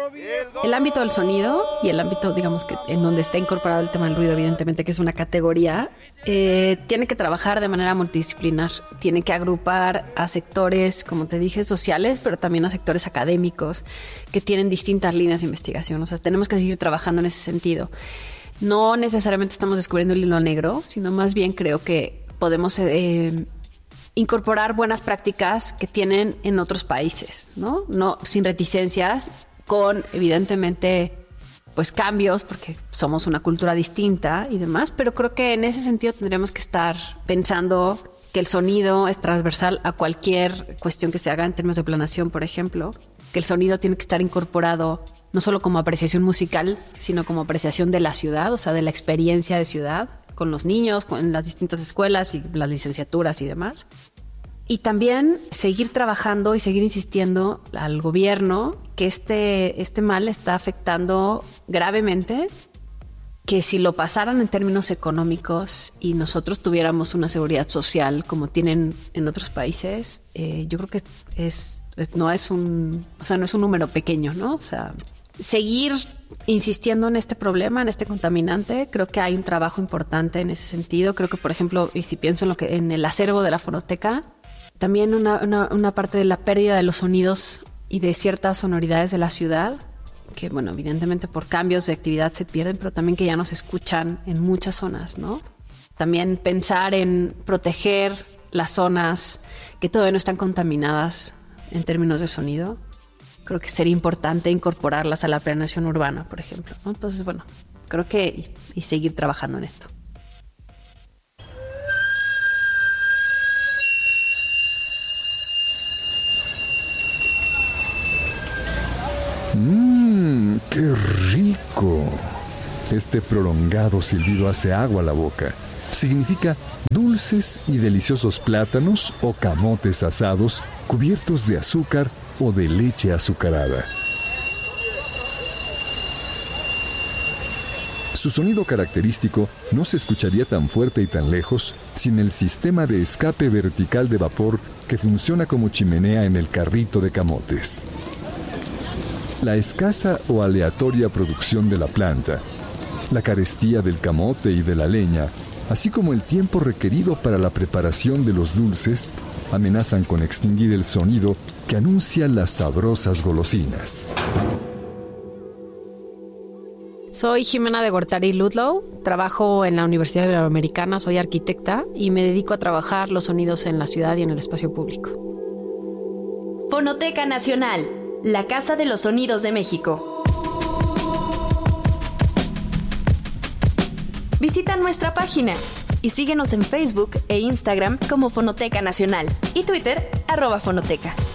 El ámbito del sonido y el ámbito, digamos, que en donde está incorporado el tema del ruido, evidentemente, que es una categoría, tiene que trabajar de manera multidisciplinar. Tiene que agrupar a sectores, como te dije, sociales, pero también a sectores académicos que tienen distintas líneas de investigación. O sea, tenemos que seguir trabajando en ese sentido. No necesariamente estamos descubriendo el hilo negro, sino más bien creo que podemos incorporar buenas prácticas que tienen en otros países, ¿no? No sin reticencias, con evidentemente pues cambios, porque somos una cultura distinta y demás, pero creo que en ese sentido tendremos que estar pensando que el sonido es transversal a cualquier cuestión que se haga en términos de planeación, por ejemplo, que el sonido tiene que estar incorporado no solo como apreciación musical, sino como apreciación de la ciudad, o sea, de la experiencia de ciudad, con los niños, con las distintas escuelas y las licenciaturas y demás. Y también seguir trabajando y seguir insistiendo al gobierno que este mal está afectando gravemente, que si lo pasaran en términos económicos y nosotros tuviéramos una seguridad social como tienen en otros países, yo creo que no es un número pequeño, ¿no? O sea, seguir insistiendo en este problema, en este contaminante, creo que hay un trabajo importante en ese sentido. Creo que, por ejemplo, y si pienso en el acervo de la fonoteca, también una parte de la pérdida de los sonidos y de ciertas sonoridades de la ciudad, que, bueno, evidentemente por cambios de actividad se pierden, pero también que ya no se escuchan en muchas zonas, ¿no? También pensar en proteger las zonas que todavía no están contaminadas en términos de sonido. Creo que sería importante incorporarlas a la planeación urbana, por ejemplo, ¿no? Entonces, bueno, creo que y seguir trabajando en esto. ¡Qué rico! Este prolongado silbido hace agua a la boca. Significa dulces y deliciosos plátanos o camotes asados cubiertos de azúcar o de leche azucarada. Su sonido característico no se escucharía tan fuerte y tan lejos sin el sistema de escape vertical de vapor que funciona como chimenea en el carrito de camotes. La escasa o aleatoria producción de la planta, la carestía del camote y de la leña, así como el tiempo requerido para la preparación de los dulces, amenazan con extinguir el sonido que anuncia las sabrosas golosinas. Soy Jimena de Gortari Ludlow, trabajo en la Universidad Iberoamericana, soy arquitecta y me dedico a trabajar los sonidos en la ciudad y en el espacio público. Fonoteca Nacional, la Casa de los Sonidos de México. Visita nuestra página y síguenos en Facebook e Instagram como Fonoteca Nacional y Twitter @Fonoteca.